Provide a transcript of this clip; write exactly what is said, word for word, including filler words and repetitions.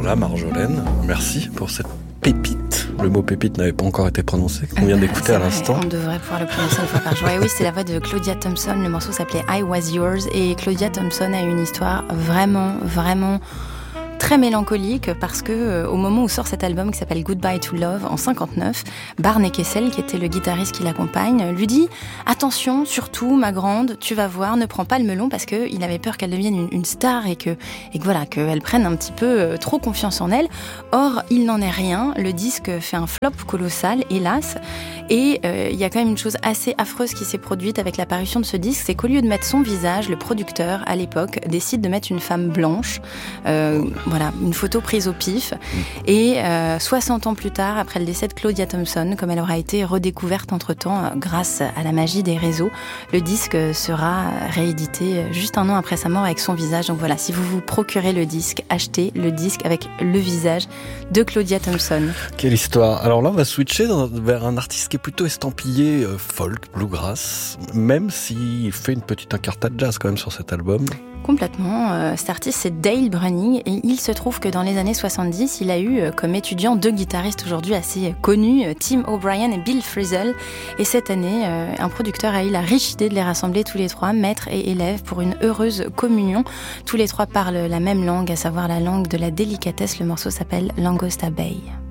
Voilà, Marjolaine, merci pour cette pépite. Le mot pépite n'avait pas encore été prononcé, qu'on vient d'écouter à l'instant. On devrait pouvoir le prononcer une fois par jour. Et oui, c'est la voix de Claudia Thompson. Le morceau s'appelait I Was Yours. Et Claudia Thompson a une histoire vraiment, vraiment très mélancolique parce que euh, au moment où sort cet album qui s'appelle Goodbye to Love en cinquante-neuf, Barney Kessel, qui était le guitariste qui l'accompagne, lui dit « Attention, surtout, ma grande, tu vas voir, ne prends pas le melon » parce qu'il avait peur qu'elle devienne une, une star et que, et que voilà, qu'elle prenne un petit peu euh, trop confiance en elle. Or, il n'en est rien. Le disque fait un flop colossal, hélas. Et euh, il y a quand même une chose assez affreuse qui s'est produite avec l'apparition de ce disque, c'est qu'au lieu de mettre son visage, le producteur, à l'époque, décide de mettre une femme blanche. Euh, Voilà, une photo prise au pif. Et euh, soixante ans plus tard, après le décès de Claudia Thompson, comme elle aura été redécouverte entre-temps euh, grâce à la magie des réseaux, le disque sera réédité juste un an après sa mort avec son visage. Donc voilà, si vous vous procurez le disque, achetez le disque avec le visage de Claudia Thompson. Quelle histoire. Alors là, on va switcher dans, vers un artiste qui est plutôt estampillé euh, folk, bluegrass, même s'il fait une petite incartade jazz quand même sur cet album. Complètement. Euh, cet artiste, c'est Dale Brunning, et il se trouve que dans les années soixante-dix, il a eu euh, comme étudiants deux guitaristes aujourd'hui assez euh, connus, euh, Tim O'Brien et Bill Frisell. Et cette année, euh, un producteur a eu la riche idée de les rassembler tous les trois, maîtres et élèves, pour une heureuse communion. Tous les trois parlent la même langue, à savoir la langue de la délicatesse. Le morceau s'appelle Langosta Bay.